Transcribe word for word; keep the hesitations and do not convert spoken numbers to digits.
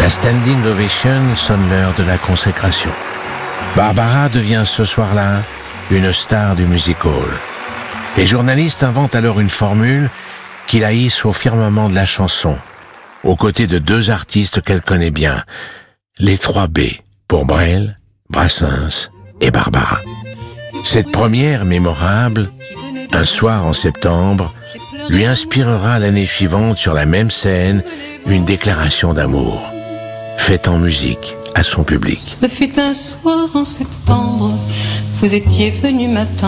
La standing ovation sonne l'heure de la consécration. Barbara devient ce soir-là une star du music hall. Les journalistes inventent alors une formule qui la hisse au firmament de la chanson, aux côtés de deux artistes qu'elle connaît bien, les trois B, pour Brel, Brassens et Barbara. Cette première mémorable, un soir en septembre, lui inspirera l'année suivante sur la même scène une déclaration d'amour, faite en musique à son public. Ce fut un soir en septembre, vous étiez venu m'attendre.